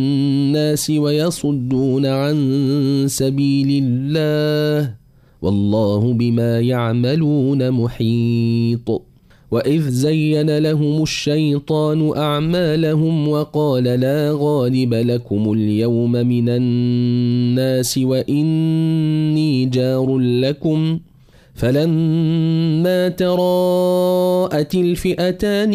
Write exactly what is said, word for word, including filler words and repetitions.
الناس ويصدون عن سبيل الله والله بما يعملون محيط. وإذ زين لهم الشيطان أعمالهم وقال لا غالب لكم اليوم من الناس وإني جار لكم فلما تراءت الفئتان